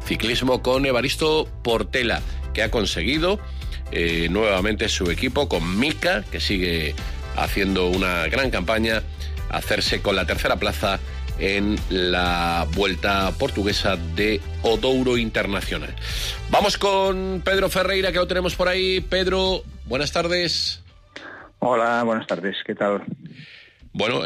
ciclismo con Evaristo Portela, que ha conseguido nuevamente su equipo con Mika, que sigue haciendo una gran campaña, hacerse con la tercera plaza en la Vuelta Portuguesa de Odouro Internacional. Vamos con Pedro Ferreira, que lo tenemos por ahí. Pedro, buenas tardes. Hola, buenas tardes, ¿qué tal? Bueno,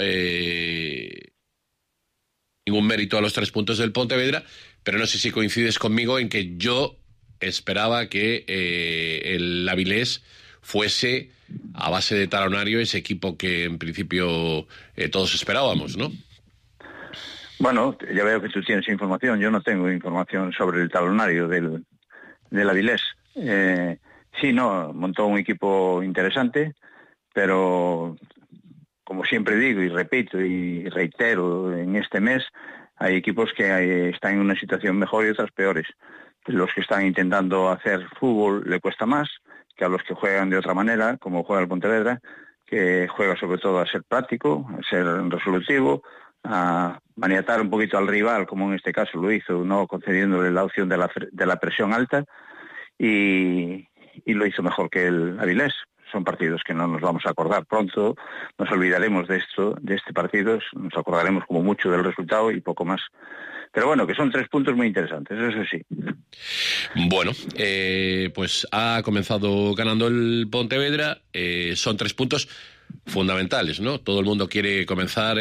ningún mérito a los 3 puntos del Pontevedra, pero no sé si coincides conmigo en que yo esperaba que el Avilés fuese, a base de talonario, ese equipo que en principio todos esperábamos, ¿no? Bueno, ya veo que tú tienes información. Yo no tengo información sobre el talonario del Avilés. Sí, no, montó un equipo interesante, pero como siempre digo y repito y reitero, en este mes hay equipos que están en una situación mejor y otras peores. Los que están intentando hacer fútbol le cuesta más que a los que juegan de otra manera, como juega el Pontevedra, que juega sobre todo a ser práctico, a ser resolutivo, a maniatar un poquito al rival, como en este caso lo hizo, no concediéndole la opción de la presión alta, y lo hizo mejor que el Avilés. Son partidos que no nos vamos a acordar pronto, nos olvidaremos de este partido, nos acordaremos como mucho del resultado y poco más. Pero bueno, que son 3 puntos muy interesantes, eso sí. Bueno, pues ha comenzado ganando el Pontevedra, son 3 puntos fundamentales, ¿no? Todo el mundo quiere comenzar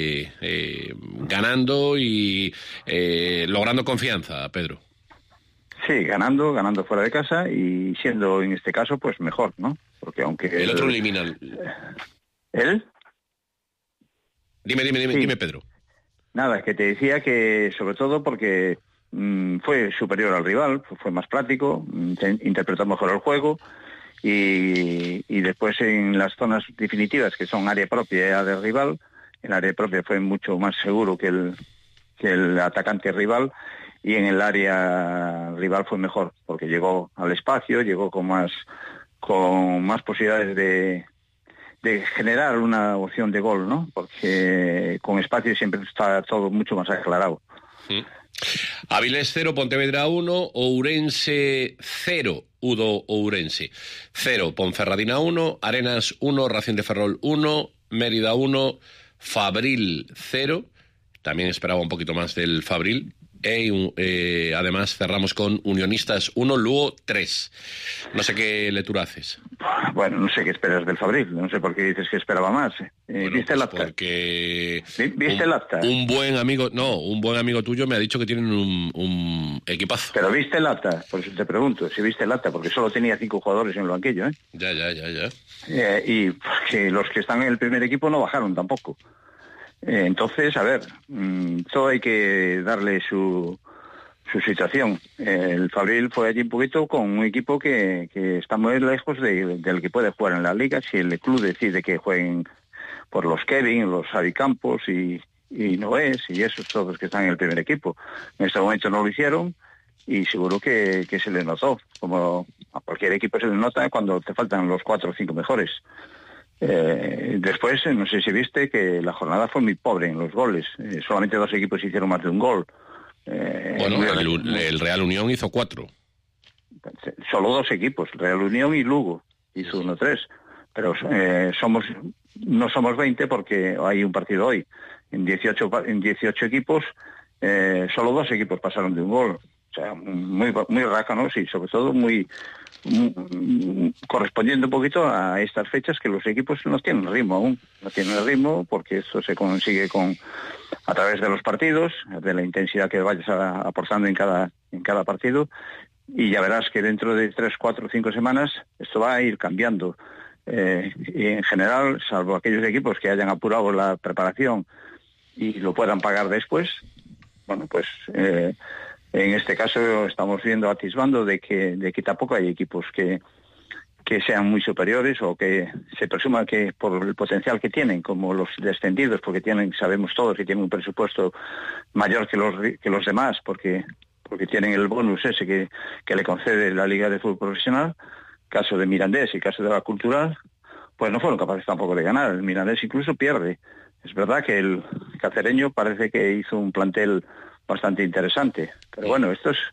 ganando y logrando confianza, Pedro. Sí, ganando fuera de casa y siendo en este caso pues mejor, ¿no? Porque aunque el otro elimina. ¿Él? Dime, sí. Dime, Pedro. Nada, es que te decía que sobre todo porque fue superior al rival, fue más práctico, interpretó mejor el juego y después en las zonas definitivas, que son área propia del rival, el área propia fue mucho más seguro que el atacante rival, y en el área rival fue mejor, porque llegó al espacio, llegó con más posibilidades de generar una opción de gol, ¿no? Porque con espacio siempre está todo mucho más aclarado. Sí. Avilés 0, Pontevedra 1, Ourense 0, Udo Ourense 0, Ponferradina 1, Arenas 1, Racing de Ferrol 1, Mérida 1, Fabril 0, también esperaba un poquito más del Fabril, además cerramos con Unionistas 1, Lugo 3. No sé qué lectura haces. Bueno, no sé qué esperas del Fabril, no sé por qué dices que esperaba más. Bueno, ¿Viste pues el acta? Porque ¿Viste el acta? Un buen amigo tuyo me ha dicho que tienen un equipazo. Pero ¿viste el acta? Por eso te pregunto, si viste el acta, porque solo tenía 5 jugadores en el banquillo, ¿eh? Ya. Y porque los que están en el primer equipo no bajaron tampoco. Entonces, a ver, todo hay que darle su situación. El Fabril fue allí un poquito con un equipo que está muy lejos del que puede jugar en la liga, si el club decide que jueguen por los Kevin, los Javi Campos y Noés y esos todos que están en el primer equipo. En este momento no lo hicieron y seguro que se le notó, como a cualquier equipo se le nota cuando te faltan los 4 o 5 mejores. Después, no sé si viste que la jornada fue muy pobre en los goles. Solamente 2 equipos hicieron más de un gol. Bueno, el Real Unión hizo 4. Solo 2 equipos, Real Unión y Lugo, hizo 1-3. Pero no somos 20 porque hay un partido hoy. En 18 equipos, solo 2 equipos pasaron de un gol. O sea, muy rácanos y sobre todo muy correspondiendo un poquito a estas fechas que los equipos no tienen ritmo aún. No tienen ritmo porque eso se consigue a través de los partidos, de la intensidad que vayas aportando en cada partido, y ya verás que dentro de 3, 4, 5 semanas esto va a ir cambiando. Y en general, salvo aquellos equipos que hayan apurado la preparación y lo puedan pagar después, bueno, pues en este caso estamos viendo atisbando de que tampoco hay equipos que sean muy superiores o que se presuma que por el potencial que tienen, como los descendidos, porque sabemos todos que tienen un presupuesto mayor que los demás, porque tienen el bonus ese que le concede la Liga de Fútbol Profesional, caso de Mirandés y caso de la Cultural, pues no fueron capaces tampoco de ganar. El Mirandés incluso pierde. Es verdad que el cacereño parece que hizo un plantel bastante interesante, pero bueno, estos